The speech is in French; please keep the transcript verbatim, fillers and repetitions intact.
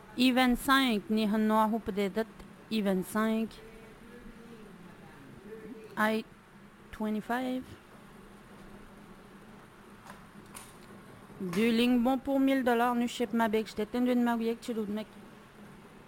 I vingt-cinq, ni har nå hoppet det I vingt-cinq. I vingt-cinq. Du ling bon pour mille dollars. Nu ship ma bek. J'étais tendu de ma bek. Tu l'as